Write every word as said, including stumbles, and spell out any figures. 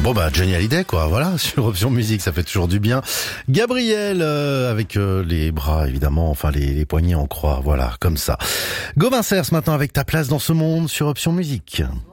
Bon bah Johnny Hallyday quoi, voilà, sur Option Musique, ça fait toujours du bien. Gabriel euh, avec euh, les bras évidemment, enfin les, les poignets en croix, voilà, comme ça. Gauvin Serre ce matin avec Ta place dans ce monde sur Option Musique.